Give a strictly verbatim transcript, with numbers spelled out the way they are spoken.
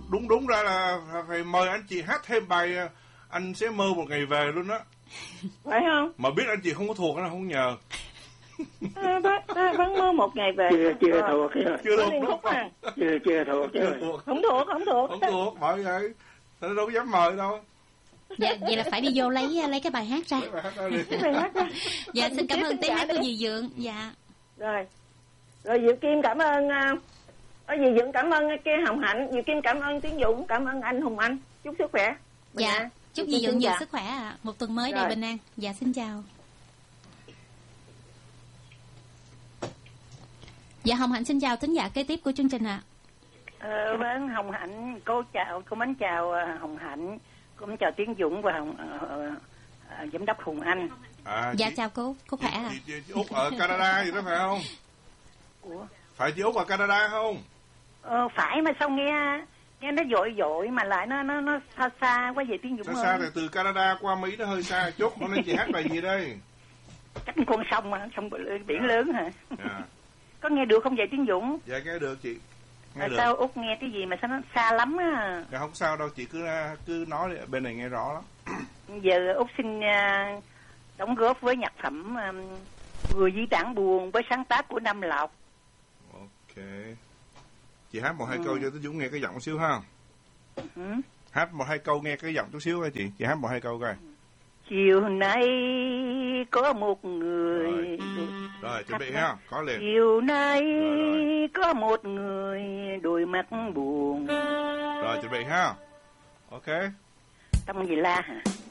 đúng đúng ra là phải mời anh chị hát thêm bài Anh Sẽ Mơ Một Ngày Về luôn đó. Phải không? Mà biết anh chị không có thuộc nó không nhờ. À, vẫn, à, vẫn mơ một ngày về. Chưa chưa thuộc chưa thuộc đúng đúng không? không? Chưa chưa thuộc Chưa thuộc. Không thuộc, không thuộc. Không thuộc, bởi vậy nó đâu có dám mời đâu. Dạ, vậy là phải đi vô lấy lấy cái bài hát ra. Cái bài hát đó đi. Cái bài hát ra. Dạ, xin cảm ơn tiếng hát của dì Dượng. Dạ. Rồi. Rồi Diệu Kim cảm ơn Ở dì Dượng cảm ơn kia Hồng Hạnh, Diệu Kim cảm ơn Tiến Dũng, cảm ơn anh Hùng Anh. Chúc sức khỏe. Bình Dạ, an. chúc dì Dượng nhiều sức khỏe ạ. À. Một tuần mới đầy bình an. Dạ, xin chào. Dạ, Hồng Hạnh xin chào thính giả kế tiếp của chương trình ạ. À. Ờ, vâng, Hồng Hạnh, cô chào, cô mến chào Hồng Hạnh, cô mến chào Tiến Dũng và Hồng, uh, uh, giám đốc Hùng Anh. À, dạ chị, chào cô, cô khỏe à? Chị, chị, chị Út ở Canada gì đó phải không? Ủa? Phải chị Út ở Canada không? Ờ, phải mà sao nghe nghe nó dội dội mà lại nó nó nó xa xa quá vậy Tiến Dũng xa xa thì từ Canada qua Mỹ nó hơi xa chút. Hôm nay chị hát bài gì đây? Cách con sông mà sông biển à. lớn hả? À. Có nghe được không vậy Tiến Dũng? Dạ nghe được chị. Nghe à, được. Sao Út nghe cái gì mà sao nó xa lắm á? Dạ không sao đâu, chị cứ cứ nói đi, bên này nghe rõ lắm. Giờ Út xin uh, đóng góp với nhạc phẩm um, Người Di Tản Buồn với sáng tác của Nam Lộc. Ok. Chị hát một hai ừ. câu cho Tiến Dũng nghe cái giọng xíu ha. Ừ. Hát một hai câu nghe cái giọng chút xíu hả chị? Chị hát một hai câu coi. Chiều nay có một người. Rồi, rồi chuẩn bị ha, có liền. Chiều nay rồi, rồi. có một người đôi mắt buồn. Rồi chuẩn bị ha. Ok. Tâm gì la hả?